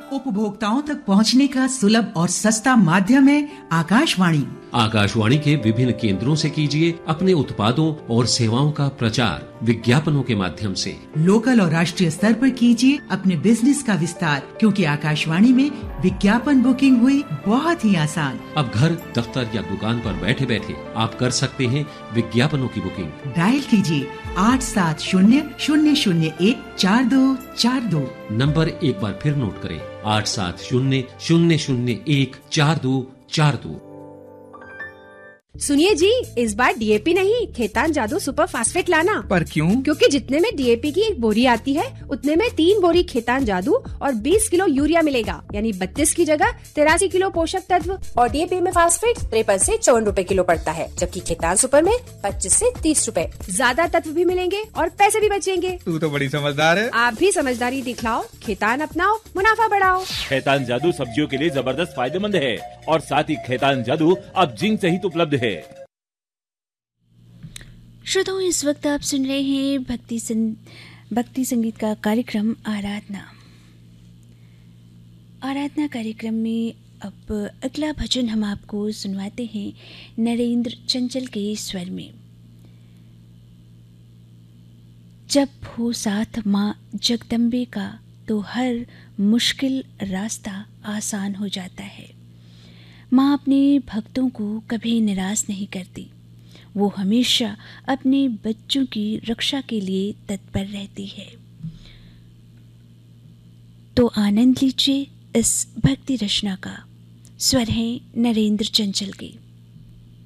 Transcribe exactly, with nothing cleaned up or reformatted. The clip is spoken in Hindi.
उपभोक्ताओं तक पहुंचने का सुलभ और सस्ता माध्यम है आकाशवाणी। आकाशवाणी के विभिन्न केंद्रों से कीजिए अपने उत्पादों और सेवाओं का प्रचार विज्ञापनों के माध्यम से। लोकल और राष्ट्रीय स्तर पर कीजिए अपने बिजनेस का विस्तार, क्योंकि आकाशवाणी में विज्ञापन बुकिंग हुई बहुत ही आसान। अब घर, दफ्तर या दुकान पर बैठे बैठे आप कर सकते हैं विज्ञापनों की बुकिंग। डायल कीजिए आठ सात शून्य शून्य शून्य एक चार दो चार दो। नंबर एक बार फिर नोट करें, आठ सात शून्य शून्य शून्य एक चार दो चार दो। सुनिए जी, इस बार डीएपी नहीं, खेतान जादू सुपर फास्फेट लाना। पर क्यों? क्योंकि जितने में डीएपी की एक बोरी आती है, उतने में तीन बोरी खेतान जादू और बीस किलो यूरिया मिलेगा, यानी बत्तीस की जगह तिरासी किलो पोषक तत्व। और डीएपी में फास्फेट तिरपन से चौवन रूपए किलो पड़ता है, जबकि खेतान सुपर में पच्चीस से तीस रूपए। ज्यादा तत्व भी मिलेंगे और पैसे भी बचेंगे। तू तो बड़ी समझदार है। आप भी समझदारी दिखलाओ, खेतान अपनाओ, मुनाफा बढ़ाओ। खेतान जादू सब्जियों के लिए जबरदस्त फायदेमंद है और साथ ही खेतान जादू अब जिंक सहित उपलब्ध है। श्रोताओं, इस वक्त आप सुन रहे हैं भक्ति सं... भक्ति संगीत का कार्यक्रम आराधना। आराधना कार्यक्रम में अब अगला भजन हम आपको सुनवाते हैं नरेंद्र चंचल के स्वर में। जब हो साथ माँ जगदम्बे का तो हर मुश्किल रास्ता आसान हो जाता है। माँ अपने भक्तों को कभी निराश नहीं करती, वो हमेशा अपने बच्चों की रक्षा के लिए तत्पर रहती है। तो आनंद लीजिए इस भक्ति रचना का। स्वर है नरेंद्र चंचल के।